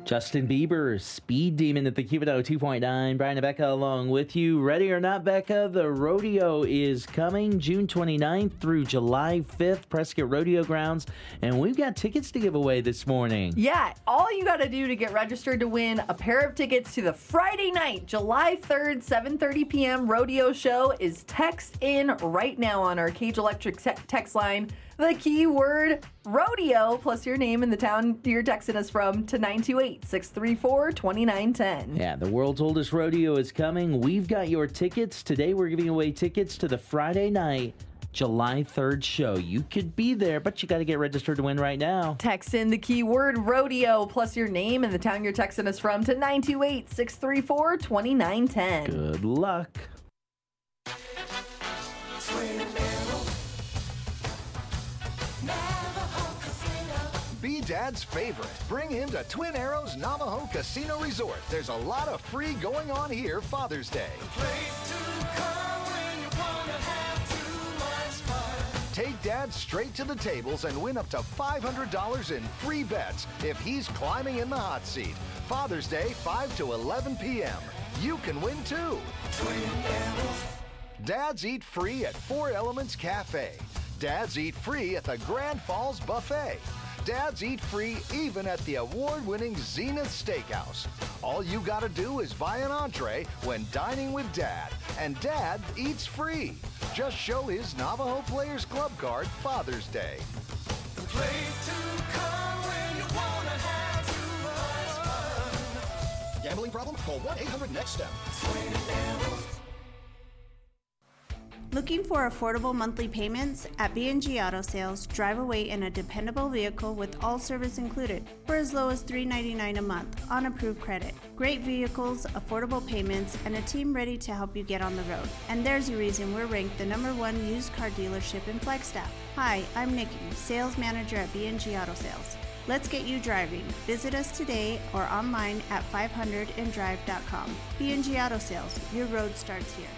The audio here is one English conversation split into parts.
Justin Bieber, Speed Demon at the Cupido 2.9. Brian and Becca along with you. Ready or not, Becca, the rodeo is coming June 29th through July 5th, Prescott Rodeo Grounds. And we've got tickets to give away this morning. Yeah, all you got to do to get registered to win a pair of tickets to the Friday night, July 3rd, 7:30 p.m. rodeo show is text in right now on our Cage Electric text line the keyword rodeo plus your name and the town you're texting us from to 928-634-2910. Yeah, the world's oldest rodeo is coming. We've got your tickets. Today we're giving away tickets to the Friday night, July 3rd show. You could be there, but you got to get registered to win right now. Text in the keyword rodeo plus your name and the town you're texting us from to 928-634-2910. Good luck. Be Dad's favorite. Bring him to Twin Arrows Navajo Casino Resort. There's a lot of free going on here Father's Day. Take Dad straight to the tables and win up to $500 in free bets if he's climbing in the hot seat. Father's Day, 5 to 11 p.m. You can win too. Dads eat free at Four Elements Cafe. Dads eat free at the Grand Falls Buffet. Dads eat free even at the award-winning Zenith Steakhouse. All you gotta do is buy an entree when dining with Dad, and Dad eats free. Just show his Navajo Players Club card Father's Day. The place to come when you wanna have too much fun. Gambling problem? Call 1-800-NEXT-STEP. Looking for affordable monthly payments? At B&G Auto Sales, drive away in a dependable vehicle with all service included for as low as $399 a month on approved credit. Great vehicles, affordable payments, and a team ready to help you get on the road. And there's your reason we're ranked the #1 used car dealership in Flagstaff. Hi, I'm Nikki, Sales Manager at B&G Auto Sales. Let's get you driving. Visit us today or online at 500andrive.com. B&G Auto Sales, your road starts here.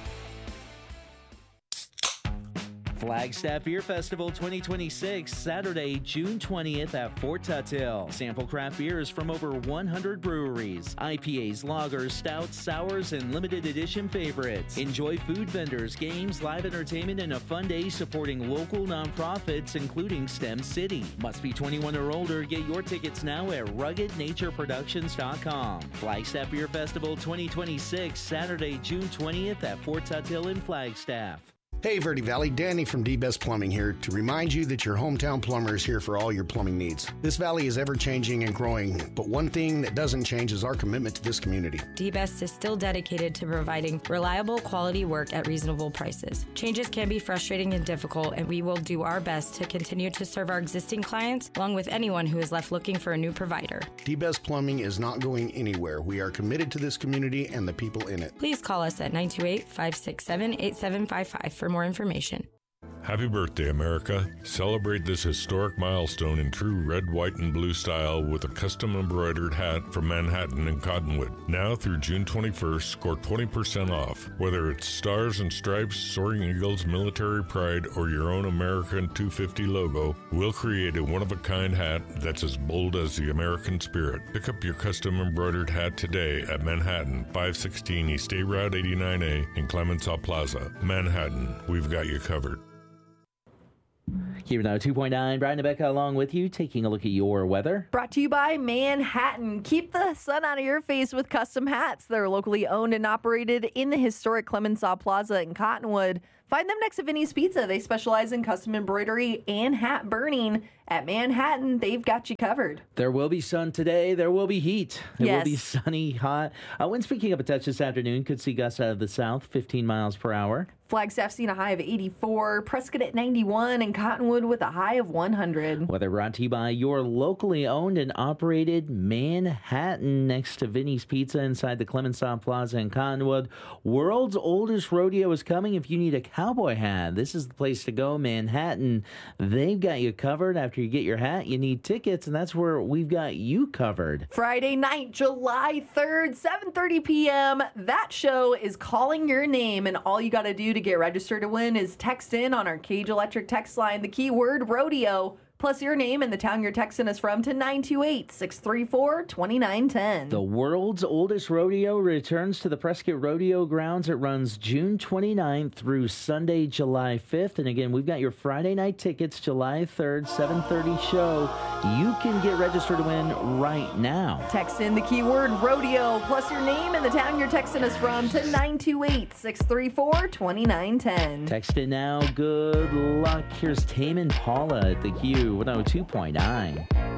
Flagstaff Beer Festival 2026, Saturday, June 20th at Fort Tuthill. Sample craft beers from over 100 breweries. IPAs, lagers, stouts, sours, and limited edition favorites. Enjoy food vendors, games, live entertainment, and a fun day supporting local nonprofits, including STEM City. Must be 21 or older. Get your tickets now at RuggedNatureProductions.com. Flagstaff Beer Festival 2026, Saturday, June 20th at Fort Tuthill in Flagstaff. Hey Verde Valley, Danny from D-Best Plumbing here to remind you that your hometown plumber is here for all your plumbing needs. This valley is ever changing and growing, but one thing that doesn't change is our commitment to this community. D-Best is still dedicated to providing reliable, quality work at reasonable prices. Changes can be frustrating and difficult, and we will do our best to continue to serve our existing clients along with anyone who is left looking for a new provider. D-Best Plumbing is not going anywhere. We are committed to this community and the people in it. Please call us at 928-567-8755 for more information. Happy birthday, America. Celebrate this historic milestone in true red, white, and blue style with a custom embroidered hat from Manhattan and Cottonwood. Now through June 21st, score 20% off. Whether it's Stars and Stripes, Soaring Eagles, Military Pride, or your own American 250 logo, we'll create a one-of-a-kind hat that's as bold as the American spirit. Pick up your custom embroidered hat today at Manhattan, 516 East State Route 89A in Clemenceau Plaza. Manhattan, we've got you covered. Here now, 2.9, Brian and Becca along with you, taking a look at your weather. Brought to you by Manhattan. Keep the sun out of your face with custom hats. They're locally owned and operated in the historic Clemenceau Plaza in Cottonwood. Find them next to Vinny's Pizza. They specialize in custom embroidery and hat burning. At Manhattan, they've got you covered. There will be sun today. There will be heat. It Yes. will be sunny, hot. Winds picking up a touch this afternoon. Could see gusts out of the south, 15 miles per hour. Flagstaff seen a high of 84, Prescott at 91, and Cottonwood with a high of 100. Weather brought to you by your locally owned and operated Manhattan next to Vinny's Pizza inside the Clemenceau Plaza in Cottonwood. World's oldest rodeo is coming. If you need a cowboy hat, this is the place to go. Manhattan, they've got you covered. After you get your hat, you need tickets, and that's where we've got you covered. Friday night, July 3rd, 7:30 p.m. That show is calling your name, and all you got to do to get registered to win is text in on our Cage Electric text line the keyword rodeo plus your name and the town you're texting us from to 928-634-2910. The world's oldest rodeo returns to the Prescott Rodeo Grounds. It runs June 29th through Sunday, July 5th. And again, we've got your Friday night tickets, July 3rd, 7:30 show. You can get registered to win right now. Text in the keyword rodeo plus your name and the town you're texting us from to 928-634-2910. Text it now. Good luck. Here's Tame Impala at the Q 102.9.